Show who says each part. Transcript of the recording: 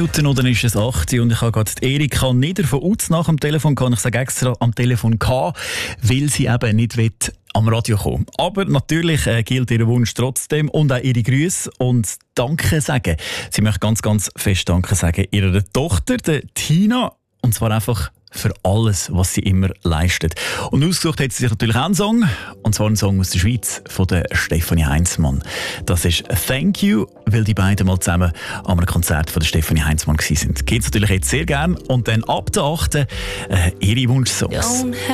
Speaker 1: Minuten oder ist es 8 und ich habe gerade Erika Nieder von Uz nach am Telefon gehabt. Ich sage extra am Telefon gehabt, weil sie eben nicht will am Radio kommen. Aber natürlich gilt ihr Wunsch trotzdem und auch ihre Grüße und Danke sagen. Sie möchte ganz, ganz fest Danke sagen ihrer Tochter, der Tina, und zwar einfach für alles, was sie immer leistet. Und ausgesucht hat sie sich natürlich auch einen Song, und zwar einen Song aus der Schweiz von der Stefanie Heinzmann. Das ist «Thank You», weil die beiden mal zusammen an einem Konzert von der Stefanie Heinzmann waren. Geht es natürlich jetzt sehr gern. Und dann ab der 8. ihre Wunschsongs.